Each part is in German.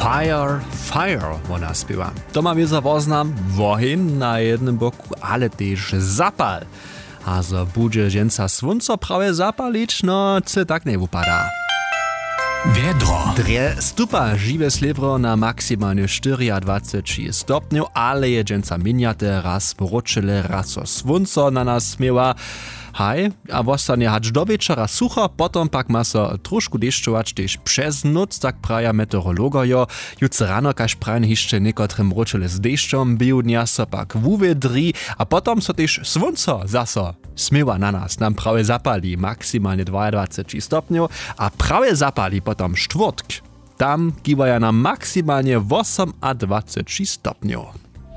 Fire, Fire, ona śpiewa. To ma wiesa woznam, wohin na jednym boku, ale też zapal. A zo bude dżęca słońco prawie zapalić, no co tak nie wypada. Wiedro. Dre stupa žiwe slivro na maksymalnie 24 stopniów, ale je dżęca miniate raz poročile, raz so słońco na nas smiewa. Haj, a vostanie hać do wieczora sucho, potom pak ma so trošku deščować też przez noc, tak praja meteorologojo. Jutro rano kaž prajen jeszcze niekotrym ročile z deščom, biudnia so pak wuwiedri, a potom so też słońco zaso smiewa na nas, nam prawie zapali maksymalnie 22 stopniów, a prawie zapali potom czwartk. Tam giwaja nam maksymalnie 28 stopniów.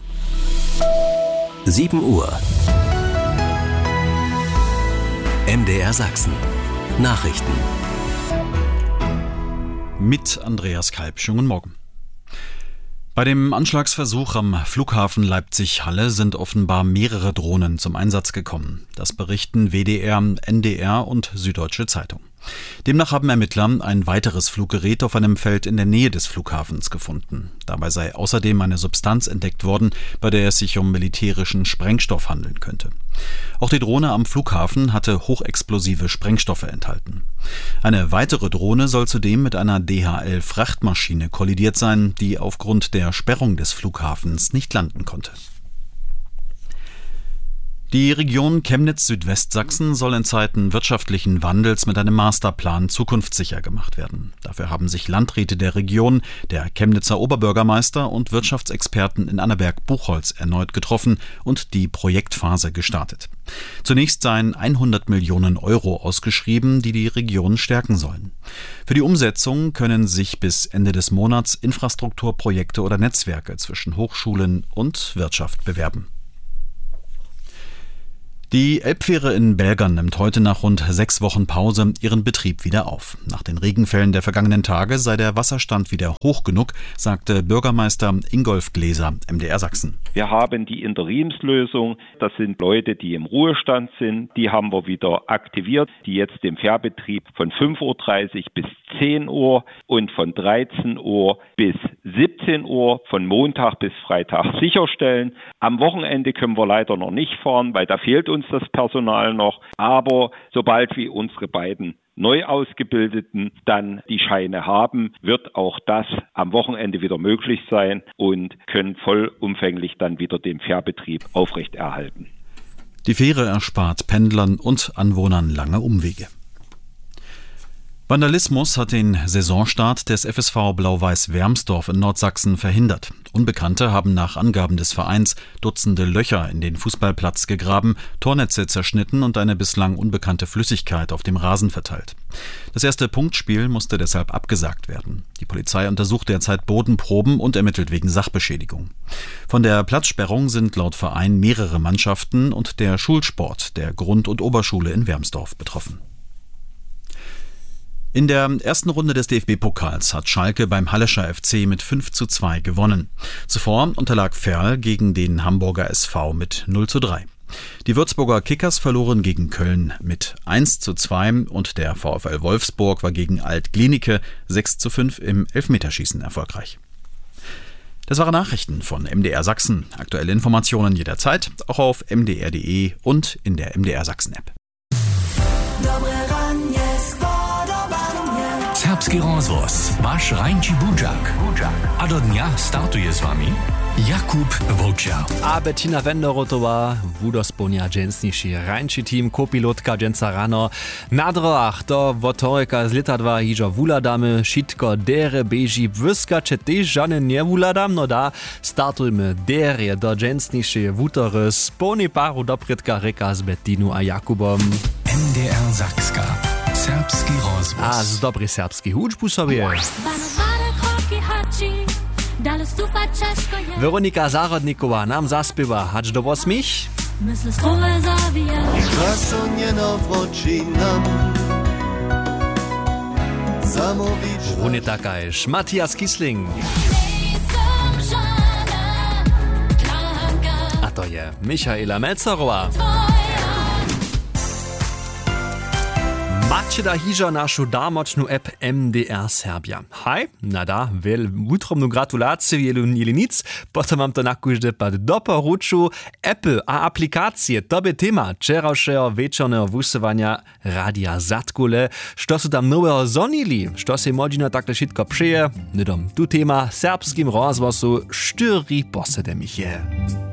7 Uhr. MDR Sachsen. Nachrichten. Mit Andreas Kalb. Schönen guten Morgen. Bei dem Anschlagsversuch am Flughafen Leipzig-Halle sind offenbar mehrere Drohnen zum Einsatz gekommen. Das berichten WDR, NDR und Süddeutsche Zeitung. Demnach haben Ermittler ein weiteres Fluggerät auf einem Feld in der Nähe des Flughafens gefunden. Dabei sei außerdem eine Substanz entdeckt worden, bei der es sich um militärischen Sprengstoff handeln könnte. Auch die Drohne am Flughafen hatte hochexplosive Sprengstoffe enthalten. Eine weitere Drohne soll zudem mit einer DHL-Frachtmaschine kollidiert sein, die aufgrund der Sperrung des Flughafens nicht landen konnte. Die Region Chemnitz-Südwestsachsen soll in Zeiten wirtschaftlichen Wandels mit einem Masterplan zukunftssicher gemacht werden. Dafür haben sich Landräte der Region, der Chemnitzer Oberbürgermeister und Wirtschaftsexperten in Annaberg-Buchholz erneut getroffen und die Projektphase gestartet. Zunächst seien 100 Millionen Euro ausgeschrieben, die die Region stärken sollen. Für die Umsetzung können sich bis Ende des Monats Infrastrukturprojekte oder Netzwerke zwischen Hochschulen und Wirtschaft bewerben. Die Elbfähre in Belgern nimmt heute nach rund 6 Wochen Pause ihren Betrieb wieder auf. Nach den Regenfällen der vergangenen Tage sei der Wasserstand wieder hoch genug, sagte Bürgermeister Ingolf Gläser, MDR Sachsen. Wir haben die Interimslösung, das sind Leute, die im Ruhestand sind, die haben wir wieder aktiviert, die jetzt den Fährbetrieb von 5.30 Uhr bis 10 Uhr und von 13 Uhr bis 17 Uhr von Montag bis Freitag sicherstellen. Am Wochenende können wir leider noch nicht fahren, weil da fehlt uns das Personal noch. Aber sobald wir unsere beiden neu Ausgebildeten dann die Scheine haben, wird auch das am Wochenende wieder möglich sein und können vollumfänglich dann wieder den Fährbetrieb aufrechterhalten. Die Fähre erspart Pendlern und Anwohnern lange Umwege. Vandalismus hat den Saisonstart des FSV Blau-Weiß Wermsdorf in Nordsachsen verhindert. Unbekannte haben nach Angaben des Vereins Dutzende Löcher in den Fußballplatz gegraben, Tornetze zerschnitten und eine bislang unbekannte Flüssigkeit auf dem Rasen verteilt. Das erste Punktspiel musste deshalb abgesagt werden. Die Polizei untersucht derzeit Bodenproben und ermittelt wegen Sachbeschädigung. Von der Platzsperrung sind laut Verein mehrere Mannschaften und der Schulsport der Grund- und Oberschule in Wermsdorf betroffen. In der ersten Runde des DFB-Pokals hat Schalke beim Hallischer FC mit 5:2 gewonnen. Zuvor unterlag Verl gegen den Hamburger SV mit 0:3. Die Würzburger Kickers verloren gegen Köln mit 1:2 und der VfL Wolfsburg war gegen Alt-Glienicke 6:5 im Elfmeterschießen erfolgreich. Das waren Nachrichten von MDR Sachsen. Aktuelle Informationen jederzeit, auch auf mdr.de und in der MDR Sachsen-App. Serbski rozvoz, waš Rajnči Budžak. A do dňa startuje s vami Jakub Wojciech. A Bettina Wenderotová, wudosponia dżęsniejszy Rajnči team, kopilotka dżęca rano. Na droach do wotoreka z litadwa hižo wuladamy, šitko dere beži, wyskače też żany nie wuladam, no da startujmy dere do dżęsniejszy wutory z poni paru doprytka reka z Bettinu a Jakubom. MDR Sakska. Serbski rozvoz. A z dobry serbski hudžbu sobie. Weronika Zarodnikowa nam zaspiewa hacz do 8. Runie takajż Matthias Kisling. A to je Michaela Melzerowa. Macie da hižo našu darmočnu app MDR Serbia. Hej, nada, utromnu gratulaciju ili nic, potom mam to nakužde pad doporuču Apple a aplikacije, to by tema včerajšeho večerného vysievania Radia Zatkule, što su tam nowego zonili, što se modžino takle šitko prije, nedom tu tema serbskim rozvosu 4 posedemich je.